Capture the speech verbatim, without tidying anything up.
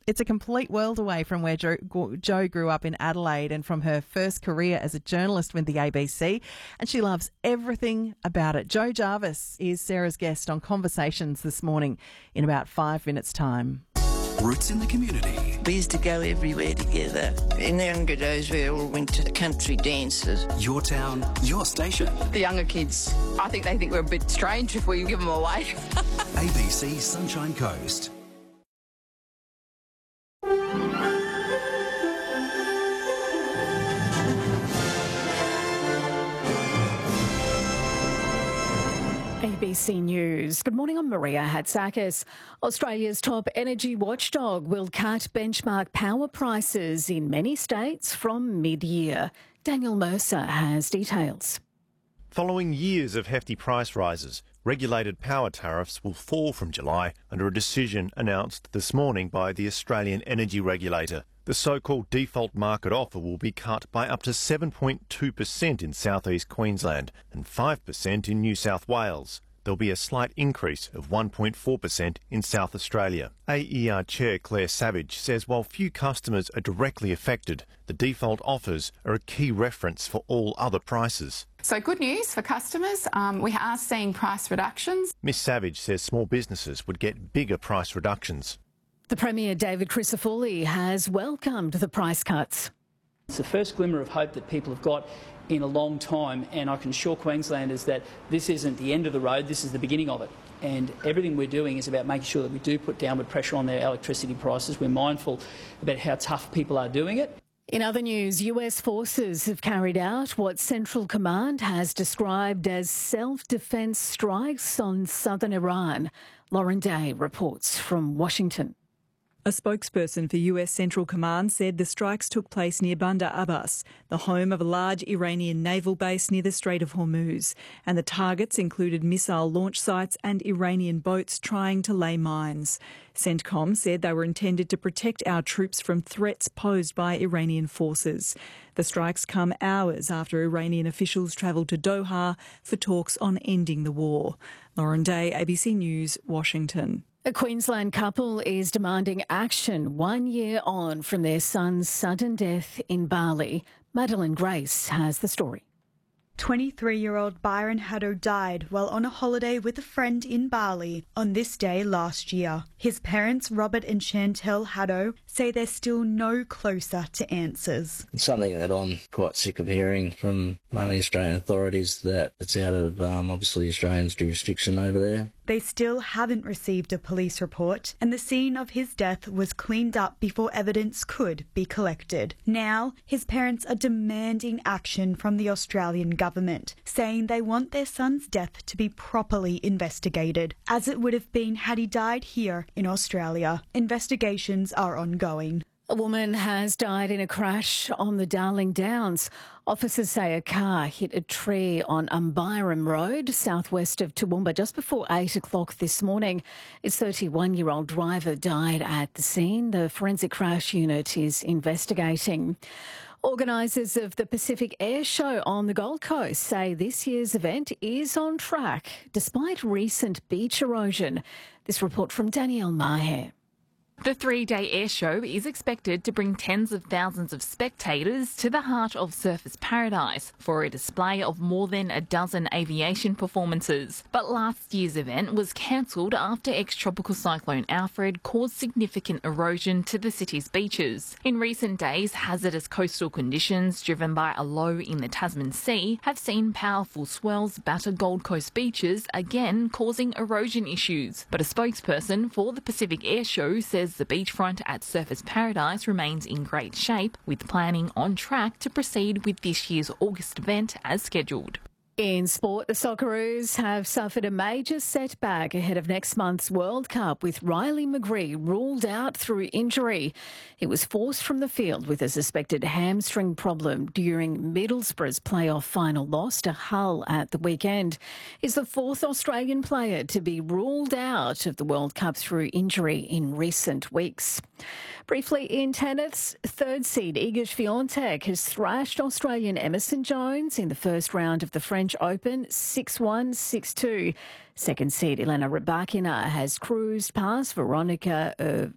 It's a complete world away from where Jo, Jo grew up in Adelaide and from her first career as a journalist with the A B C, and she loves everything about it. Jo Jarvis is Sarah's guest on Conversations this morning in about five minutes' time. Roots in the community. We used to go everywhere together. In the younger days, we all went to country dances. Your town, your station. The younger kids, I think they think we're a bit strange if we give them away. A B C Sunshine Coast. A B C News. Good morning, I'm Maria Hatzakis. Australia's top energy watchdog will cut benchmark power prices in many states from mid-year. Daniel Mercer has details. Following years of hefty price rises, regulated power tariffs will fall from July under a decision announced this morning by the Australian Energy Regulator. The so-called default market offer will be cut by up to seven point two percent in southeast Queensland and five percent in New South Wales. There'll be a slight increase of one point four percent in South Australia. A E R Chair Claire Savage says while few customers are directly affected, the default offers are a key reference for all other prices. So good news for customers, um, we are seeing price reductions. Miss Savage says small businesses would get bigger price reductions. The Premier David Crisafulli has welcomed the price cuts. It's the first glimmer of hope that people have got in a long time, and I can assure Queenslanders that this isn't the end of the road, this is the beginning of it. And everything we're doing is about making sure that we do put downward pressure on their electricity prices. We're mindful about how tough people are doing it. In other news, U S forces have carried out what Central Command has described as self-defence strikes on southern Iran. Lauren Day reports from Washington. A spokesperson for U S Central Command said the strikes took place near Bandar Abbas, the home of a large Iranian naval base near the Strait of Hormuz, and the targets included missile launch sites and Iranian boats trying to lay mines. CENTCOM said they were intended to protect our troops from threats posed by Iranian forces. The strikes come hours after Iranian officials travelled to Doha for talks on ending the war. Lauren Day, A B C News, Washington. A Queensland couple is demanding action one year on from their son's sudden death in Bali. Madeline Grace has the story. twenty-three-year-old Byron Haddo died while on a holiday with a friend in Bali on this day last year. His parents, Robert and Chantel Haddo, say they're still no closer to answers. It's something that I'm quite sick of hearing from mainly Australian authorities, that it's out of um, obviously Australians' jurisdiction over there. They still haven't received a police report, and the scene of his death was cleaned up before evidence could be collected. Now, his parents are demanding action from the Australian government, saying they want their son's death to be properly investigated, as it would have been had he died here in Australia. Investigations are ongoing. A woman has died in a crash on the Darling Downs. Officers say a car hit a tree on Umbyram Road, southwest of Toowoomba, just before eight o'clock this morning. Its thirty-one-year-old driver died at the scene. The forensic crash unit is investigating. Organisers of the Pacific Air Show on the Gold Coast say this year's event is on track, despite recent beach erosion. This report from Danielle Maher. The three-day air show is expected to bring tens of thousands of spectators to the heart of Surfers Paradise for a display of more than a dozen aviation performances. But last year's event was cancelled after ex-tropical cyclone Alfred caused significant erosion to the city's beaches. In recent days, hazardous coastal conditions driven by a low in the Tasman Sea have seen powerful swells batter Gold Coast beaches, again causing erosion issues. But a spokesperson for the Pacific Air Show says the beachfront at Surfers Paradise remains in great shape, with planning on track to proceed with this year's August event as scheduled. In sport, the Socceroos have suffered a major setback ahead of next month's World Cup, with Riley McGree ruled out through injury. He was forced from the field with a suspected hamstring problem during Middlesbrough's playoff final loss to Hull at the weekend. He's the fourth Australian player to be ruled out of the World Cup through injury in recent weeks. Briefly in tennis, third seed Iga Swiatek has thrashed Australian Emerson Jones in the first round of the French Open, six one, six two. Second seed Elena Rybakina has cruised past Veronika uh,